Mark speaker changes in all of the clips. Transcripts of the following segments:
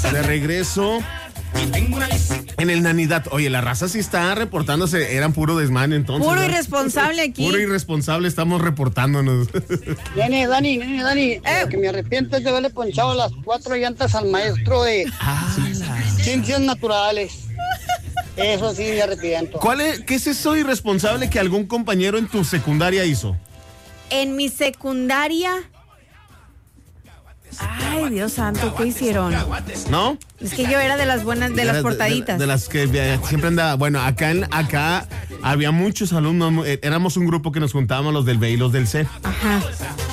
Speaker 1: De regreso en el Nanidad. Oye, la raza sí está reportándose. Eran puro desmán entonces.
Speaker 2: Puro
Speaker 1: ¿no?
Speaker 2: irresponsable aquí.
Speaker 1: Puro irresponsable, estamos reportándonos.
Speaker 3: Dani, que me arrepiento es de haberle ponchado las 4 llantas al maestro de ciencias naturales. Eso sí me arrepiento.
Speaker 1: ¿Qué es eso irresponsable que algún compañero en tu secundaria hizo?
Speaker 2: En mi secundaria... Ay, Dios santo, ¿qué hicieron?
Speaker 1: ¿No?
Speaker 2: Es que yo era de las buenas, de las portaditas.
Speaker 1: De las que siempre andaba. Bueno, acá había muchos alumnos. Éramos un grupo que nos juntábamos los del B y los del C.
Speaker 2: Ajá.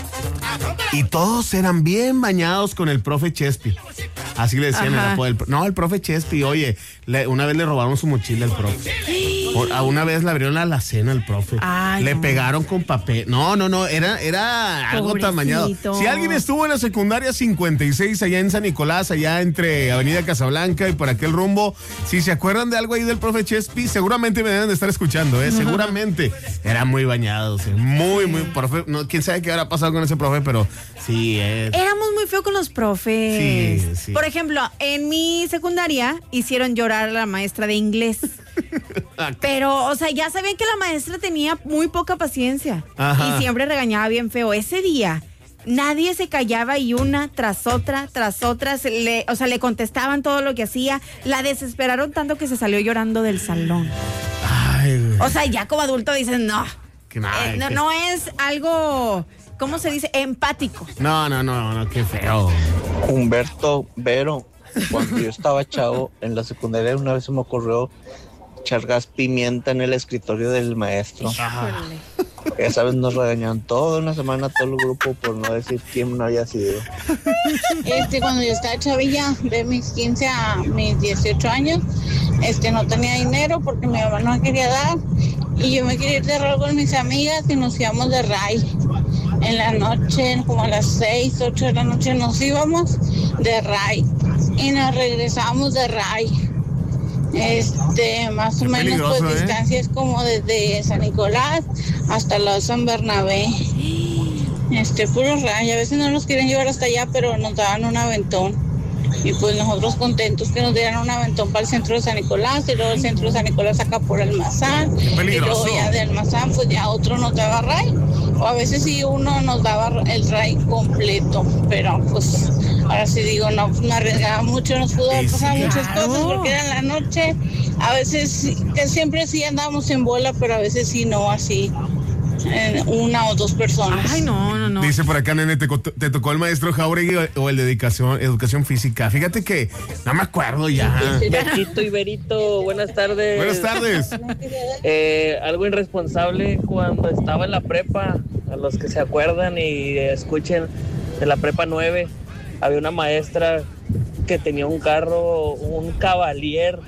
Speaker 1: Y todos eran bien bañados con el profe Chespi. Así le decían el profe Chespi. Oye, una vez le robaron su mochila al profe. Una vez le abrieron la alacena al profe.
Speaker 2: Ay,
Speaker 1: le
Speaker 2: no.
Speaker 1: pegaron con papel. No, era algo tan bañado. Si alguien estuvo en la secundaria 56 allá en San Nicolás, allá entre Avenida Casablanca y por aquel rumbo, si se acuerdan de algo ahí del profe Chespi, seguramente me deben de estar escuchando, seguramente. Era muy bañado, muy, profe. No, quién sabe qué habrá pasado con ese profe, pero sí.
Speaker 2: Éramos muy feos con los profes.
Speaker 1: Sí.
Speaker 2: Por ejemplo, en mi secundaria hicieron llorar a la maestra de inglés. Pero, o sea, ya sabían que la maestra tenía muy poca paciencia.
Speaker 1: Ajá.
Speaker 2: Y siempre regañaba bien feo. Ese día, nadie se callaba y una tras otra, le contestaban todo lo que hacía. La desesperaron tanto que se salió llorando del salón.
Speaker 1: Ay, güey.
Speaker 2: O sea, ya como adulto dices, no. No es algo, ¿cómo se dice? Empático.
Speaker 1: No, qué feo.
Speaker 4: Humberto Vero, cuando yo estaba chavo en la secundaria, una vez se me ocurrió echar gas pimienta en el escritorio del maestro. Esa vez nos regañaron toda una semana todo el grupo por no decir quién no había sido.
Speaker 5: Cuando yo estaba chavilla, de mis 15 a mis 18 años, no tenía dinero porque mi mamá no me quería dar y yo me quería ir de rol con mis amigas y nos íbamos de ray. En la noche, como a las 6, 8 de la noche nos íbamos de ray y nos regresábamos de ray. Más o menos pues distancia es como desde San Nicolás hasta la San Bernabé. Puro ray. A veces no nos quieren llevar hasta allá, pero nos daban un aventón. Y pues nosotros contentos que nos dieran un aventón para el centro de San Nicolás y luego el centro de San Nicolás acá por Almazán. Y luego ya de Almazán pues ya otro nos daba ray. O a veces sí uno nos daba el ray completo, pero pues ahora sí digo, no, pues me arriesgaba mucho, nos pudo haber pasado muchas cosas porque era en la noche. A veces, que siempre sí andábamos en bola, pero a veces sí no, así. Una o dos personas.
Speaker 2: Ay, no.
Speaker 1: Dice por acá, nene, ¿te tocó el maestro Jauregui o el de educación física? Fíjate que no me acuerdo ya.
Speaker 6: Betito y Berito, buenas tardes.
Speaker 1: Buenas tardes.
Speaker 6: Algo irresponsable cuando estaba en la prepa, a los que se acuerdan y escuchen, de la prepa 9, había una maestra que tenía un carro, un Cavalier,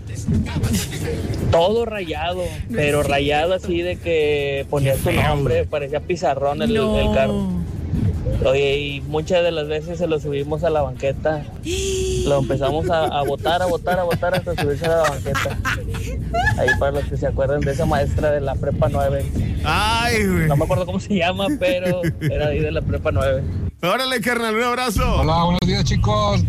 Speaker 6: todo rayado, pero rayado así de que ponía su nombre, parecía pizarrón el carro. Oye, y muchas de las veces se lo subimos a la banqueta, lo empezamos a botar hasta subirse a la banqueta. Ahí para los que se acuerdan de esa maestra de la prepa 9.
Speaker 1: Ay, güey.
Speaker 6: No me acuerdo cómo se llama, pero era ahí de la prepa 9.
Speaker 1: Órale, carnal, un abrazo.
Speaker 7: Hola, buenos días, chicos.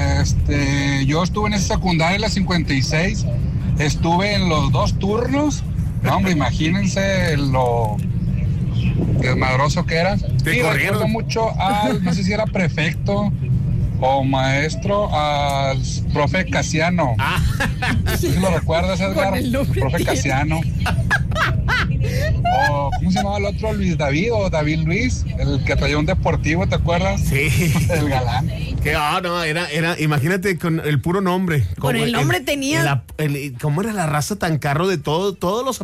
Speaker 7: Yo estuve en esa secundaria, la 56. Estuve en los 2 turnos. No, hombre, imagínense lo desmadroso que era.
Speaker 1: Te corrieron.
Speaker 7: Recuerdo mucho al, no sé si era prefecto o maestro, al profe Casiano. ¿Sí lo recuerdas, Edgar? Profe Casiano. O, ¿cómo se llamaba el otro? Luis David o David Luis, el que traía un deportivo, ¿te acuerdas?
Speaker 1: Sí.
Speaker 7: El galán.
Speaker 1: Que era, imagínate con el puro nombre.
Speaker 2: Con el nombre tenía.
Speaker 1: ¿Cómo era la raza tan carro de todos los